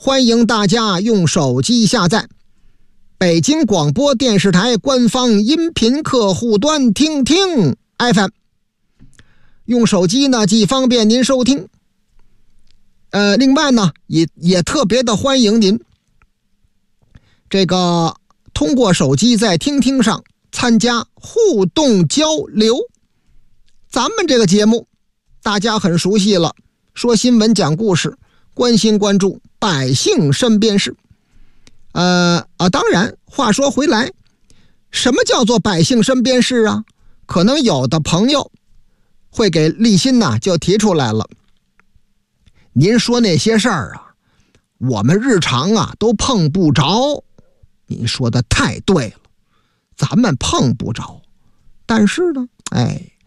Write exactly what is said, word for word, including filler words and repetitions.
欢迎大家用手机下载北京广播电视台官方音频客户端听听 F M， 用手机呢既方便您收听，呃，另外呢也也特别的欢迎您这个通过手机在听听上参加互动交流。咱们这个节目大家很熟悉了，说新闻讲故事，关心关注百姓身边事。呃啊，当然话说回来，什么叫做百姓身边事啊？可能有的朋友会给立新呐就提出来了，您说那些事儿啊，我们日常啊都碰不着。您说的太对了，咱们碰不着，但是呢，哎，